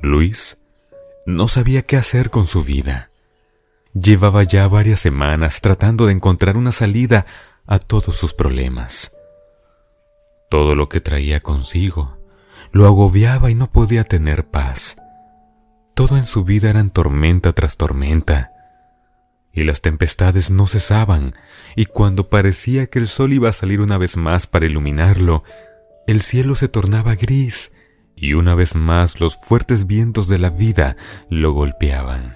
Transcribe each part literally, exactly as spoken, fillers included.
Luis no sabía qué hacer con su vida. Llevaba ya varias semanas tratando de encontrar una salida a todos sus problemas. Todo lo que traía consigo lo agobiaba y no podía tener paz. Todo en su vida eran tormenta tras tormenta, y las tempestades no cesaban, y cuando parecía que el sol iba a salir una vez más para iluminarlo, el cielo se tornaba gris, y una vez más los fuertes vientos de la vida lo golpeaban.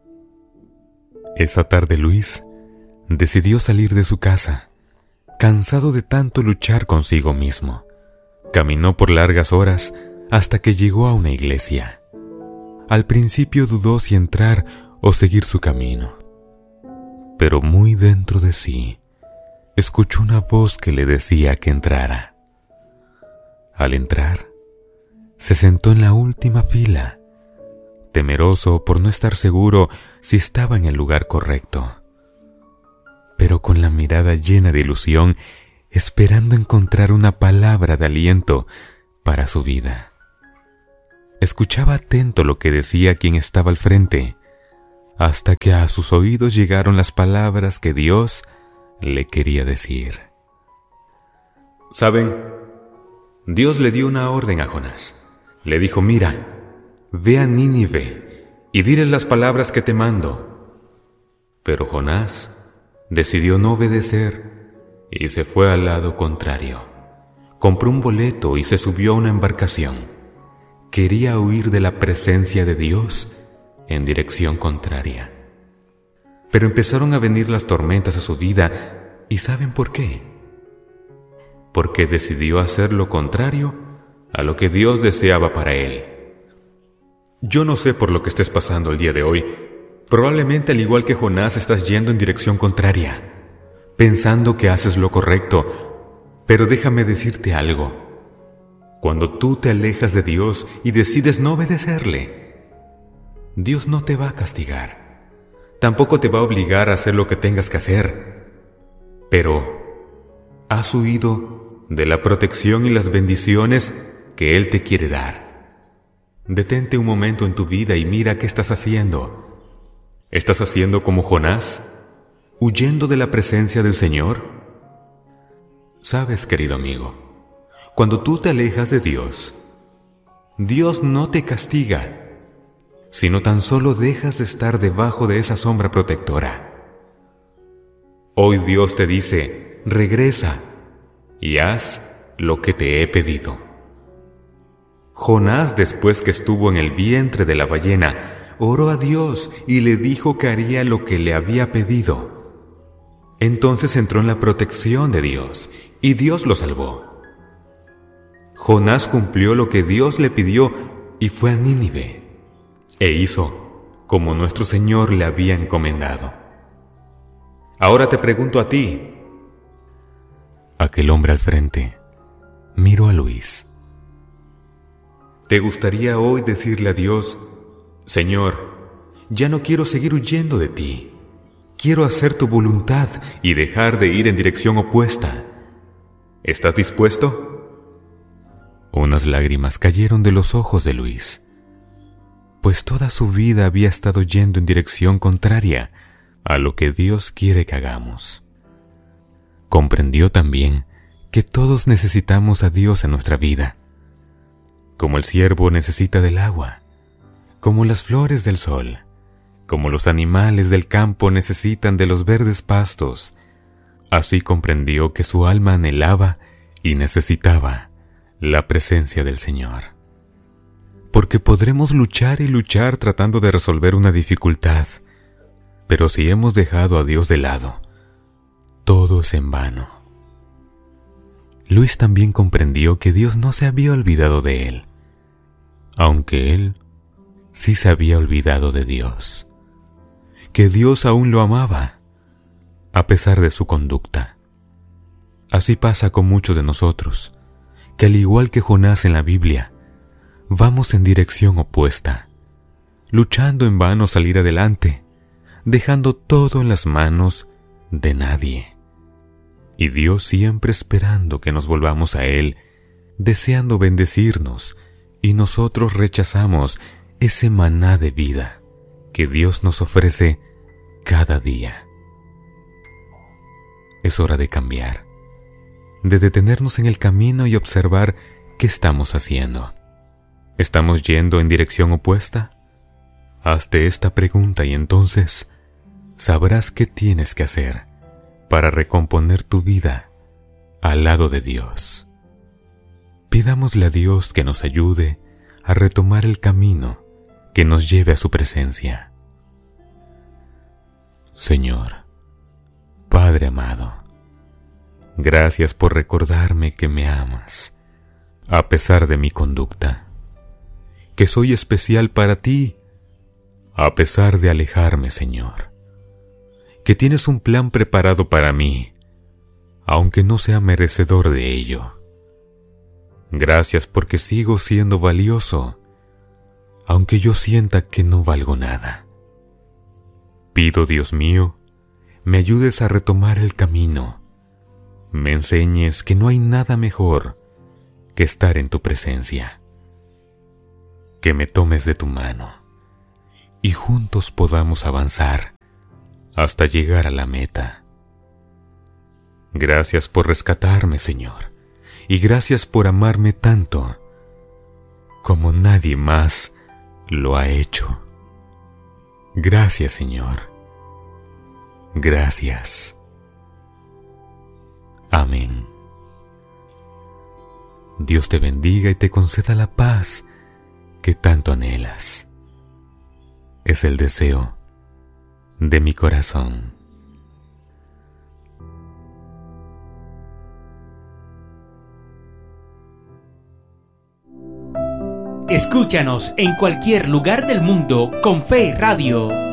Esa tarde Luis decidió salir de su casa, cansado de tanto luchar consigo mismo. Caminó por largas horas hasta que llegó a una iglesia. Al principio dudó si entrar o seguir su camino, pero muy dentro de sí escuchó una voz que le decía que entrara. Al entrar, se sentó en la última fila, temeroso por no estar seguro si estaba en el lugar correcto, pero con la mirada llena de ilusión, esperando encontrar una palabra de aliento para su vida. Escuchaba atento lo que decía quien estaba al frente, hasta que a sus oídos llegaron las palabras que Dios le quería decir. ¿Saben? Dios le dio una orden a Jonás. Le dijo: mira, ve a Nínive y dile las palabras que te mando. Pero Jonás decidió no obedecer y se fue al lado contrario. Compró un boleto y se subió a una embarcación. Quería huir de la presencia de Dios en dirección contraria. Pero empezaron a venir las tormentas a su vida, ¿y saben por qué? Porque decidió hacer lo contrario a lo que Dios deseaba para él. Yo no sé por lo que estés pasando el día de hoy. Probablemente al igual que Jonás estás yendo en dirección contraria, pensando que haces lo correcto, pero déjame decirte algo. Cuando tú te alejas de Dios y decides no obedecerle, Dios no te va a castigar. Tampoco te va a obligar a hacer lo que tengas que hacer. Pero has huido de la protección y las bendiciones que Él te quiere dar. Detente un momento en tu vida y mira qué estás haciendo. ¿Estás haciendo como Jonás, huyendo de la presencia del Señor? Sabes, querido amigo, cuando tú te alejas de Dios, Dios no te castiga, sino tan solo dejas de estar debajo de esa sombra protectora. Hoy Dios te dice: regresa y haz lo que te he pedido. Jonás, después que estuvo en el vientre de la ballena, oró a Dios y le dijo que haría lo que le había pedido. Entonces entró en la protección de Dios y Dios lo salvó. Jonás cumplió lo que Dios le pidió y fue a Nínive, e hizo como nuestro Señor le había encomendado. Ahora te pregunto a ti. Aquel hombre al frente miró a Luis. ¿Te gustaría hoy decirle a Dios: Señor, ya no quiero seguir huyendo de ti, quiero hacer tu voluntad y dejar de ir en dirección opuesta? ¿Estás dispuesto? Unas lágrimas cayeron de los ojos de Luis, pues toda su vida había estado yendo en dirección contraria a lo que Dios quiere que hagamos. Comprendió también que todos necesitamos a Dios en nuestra vida, como el ciervo necesita del agua, como las flores del sol, como los animales del campo necesitan de los verdes pastos. Así comprendió que su alma anhelaba y necesitaba la presencia del Señor. Porque podremos luchar y luchar tratando de resolver una dificultad, pero si hemos dejado a Dios de lado, todo es en vano. Luis también comprendió que Dios no se había olvidado de él, aunque él sí se había olvidado de Dios, que Dios aún lo amaba, a pesar de su conducta. Así pasa con muchos de nosotros, que al igual que Jonás en la Biblia, vamos en dirección opuesta, luchando en vano salir adelante, dejando todo en las manos de nadie. Y Dios siempre esperando que nos volvamos a Él, deseando bendecirnos, y nosotros rechazamos ese maná de vida que Dios nos ofrece cada día. Es hora de cambiar, de detenernos en el camino y observar qué estamos haciendo. ¿Estamos yendo en dirección opuesta? Hazte esta pregunta y entonces sabrás qué tienes que hacer para recomponer tu vida al lado de Dios. Pidámosle a Dios que nos ayude a retomar el camino que nos lleve a su presencia. Señor, Padre amado, gracias por recordarme que me amas, a pesar de mi conducta, que soy especial para ti, a pesar de alejarme, Señor, que tienes un plan preparado para mí, aunque no sea merecedor de ello. Gracias porque sigo siendo valioso, aunque yo sienta que no valgo nada. Pido, Dios mío, me ayudes a retomar el camino, me enseñes que no hay nada mejor que estar en tu presencia, que me tomes de tu mano y juntos podamos avanzar hasta llegar a la meta. Gracias por rescatarme, Señor, y gracias por amarme tanto como nadie más lo ha hecho. Gracias, Señor. Gracias. Amén. Dios te bendiga y te conceda la paz que tanto anhelas. Es el deseo de mi corazón. Escúchanos en cualquier lugar del mundo con Fe Radio.